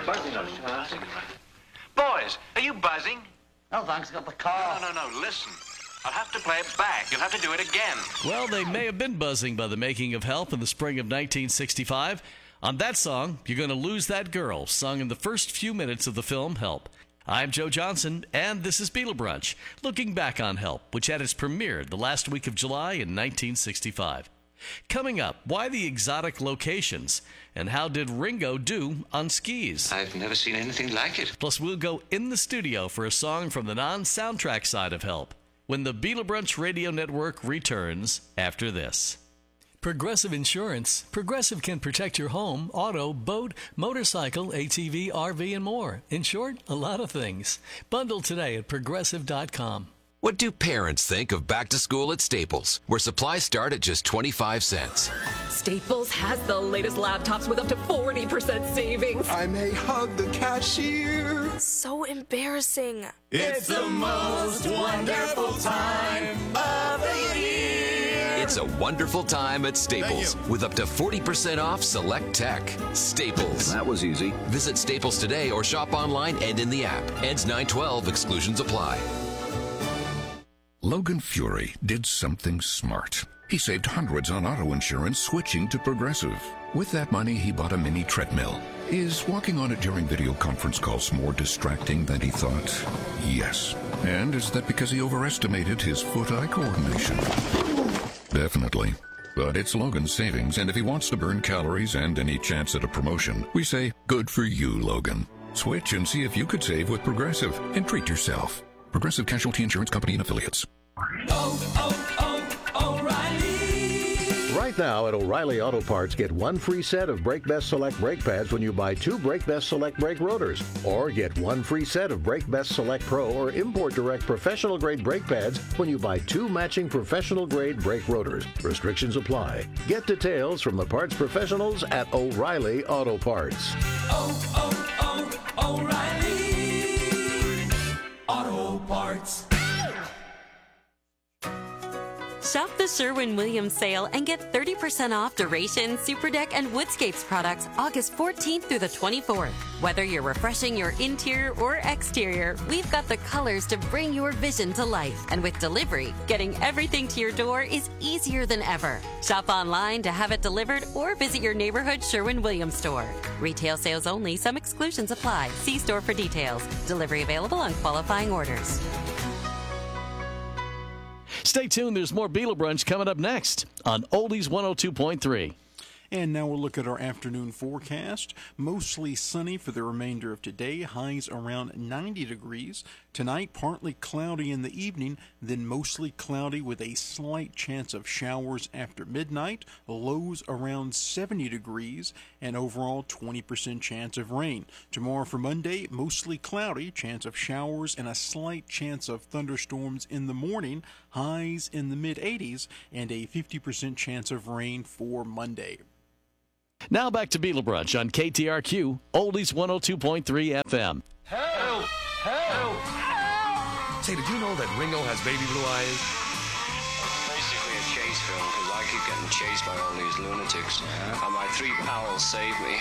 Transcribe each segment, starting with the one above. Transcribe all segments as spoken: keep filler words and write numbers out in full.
buzzing on it. Boys, are you buzzing? No, thanks, got the car. No, no, no, listen. I'll have to play it back. You'll have to do it again. Well, they may have been buzzing by the making of Help in the spring of nineteen sixty-five. On that song, You're Gonna Lose That Girl, sung in the first few minutes of the film Help. I'm Joe Johnson, and this is Beatle Brunch, looking back on Help, which had its premiere the last week of July in nineteen sixty-five. Coming up, why the exotic locations, and how did Ringo do on skis? I've never seen anything like it. Plus, we'll go in the studio for a song from the non-soundtrack side of Help, when the Beatle Brunch Radio Network returns after this. Progressive Insurance. Progressive can protect your home, auto, boat, motorcycle, A T V, R V, and more. In short, a lot of things. Bundle today at progressive dot com. What do parents think of back to school at Staples, where supplies start at just twenty-five cents? Staples has the latest laptops with up to forty percent savings. I may hug the cashier. So embarrassing. It's the most wonderful time of the year. It's a wonderful time at Staples with up to forty percent off select tech. Staples. That was easy. Visit Staples today or shop online and in the app. Ends nine twelve. Exclusions apply. Logan Fury did something smart. He saved hundreds on auto insurance switching to Progressive. With that money, he bought a mini treadmill. Is walking on it during video conference calls more distracting than he thought? Yes. And is that because he overestimated his foot-eye coordination? Definitely. But it's Logan's savings, and if he wants to burn calories and any chance at a promotion, we say, good for you, Logan. Switch and see if you could save with Progressive and treat yourself. Progressive Casualty Insurance Company and Affiliates. Oh, oh, oh, O'Reilly! Right now at O'Reilly Auto Parts, get one free set of Brake Best Select brake pads when you buy two Brake Best Select brake rotors. Or get one free set of Brake Best Select Pro or Import Direct professional grade brake pads when you buy two matching professional grade brake rotors. Restrictions apply. Get details from the parts professionals at O'Reilly Auto Parts. Oh, oh, oh, O'Reilly Auto Parts. Shop the Sherwin-Williams sale and get thirty percent off Duration, Superdeck, and Woodscapes products August fourteenth through the twenty-fourth. Whether you're refreshing your interior or exterior, we've got the colors to bring your vision to life. And with delivery, getting everything to your door is easier than ever. Shop online to have it delivered or visit your neighborhood Sherwin-Williams store. Retail sales only. Some exclusions apply. See store for details. Delivery available on qualifying orders. Stay tuned. There's more Beatle Brunch coming up next on Oldies one oh two point three. And now we'll look at our afternoon forecast. Mostly sunny for the remainder of today. Highs around ninety degrees. Tonight, partly cloudy in the evening, then mostly cloudy with a slight chance of showers after midnight. Lows around seventy degrees, and overall twenty percent chance of rain. Tomorrow for Monday, mostly cloudy, chance of showers, and a slight chance of thunderstorms in the morning. Highs in the mid eighties, and a fifty percent chance of rain for Monday. Now back to Beatle Brunch on K T R Q, Oldies one oh two point three F M. Help! Help! Help! Say, did you know that Ringo has baby blue eyes? Basically a chase film, because I keep getting chased by all these lunatics. And my three pals saved me.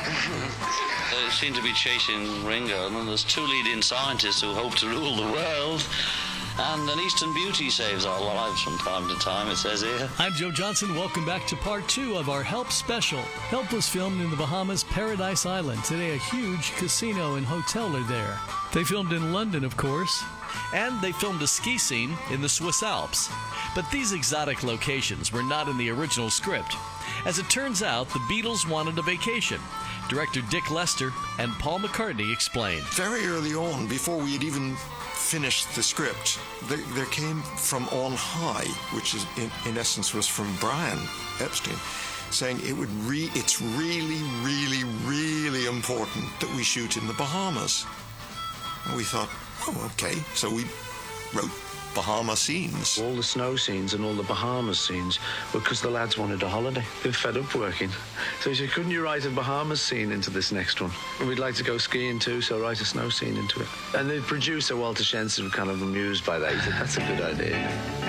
They seem to be chasing Ringo, and there's two leading scientists who hope to rule the world. And an Eastern beauty saves our lives from time to time, it says here. I'm Joe Johnson. Welcome back to part two of our Help special. Help was filmed in the Bahamas' Paradise Island. Today, a huge casino and hotel are there. They filmed in London, of course. And they filmed a ski scene in the Swiss Alps. But these exotic locations were not in the original script. As it turns out, the Beatles wanted a vacation. Director Dick Lester and Paul McCartney explained. Very early on, before we had even finished the script, there, there came from on high, which is in, in essence was from Brian Epstein, saying it would re it's really, really, really important that we shoot in the Bahamas. And we thought, oh, okay. So we wrote Bahama scenes. All the snow scenes and all the Bahamas scenes were because the lads wanted a holiday. They were fed up working. So he said, couldn't you write a Bahamas scene into this next one? And we'd like to go skiing too, so write a snow scene into it. And the producer, Walter Shenson, was kind of amused by that. He said, that's a good idea.